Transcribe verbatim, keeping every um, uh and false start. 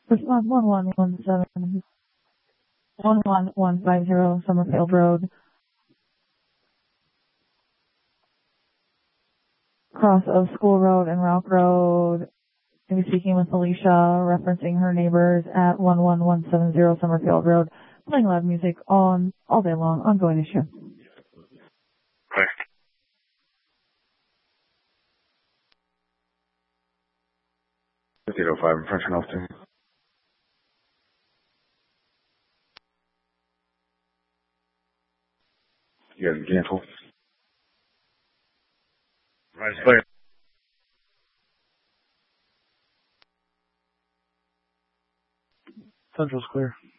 Response one one one seven, one one one five zero Summerfield Road. Cross of School Road and Rock Road. Maybe speaking with Alicia, referencing her neighbors at one one one seven zero Summerfield Road. Playing loud music on all day long. Ongoing issue. Okay. zero five in French and Austin. You guys cancel. Right, player. Central's clear.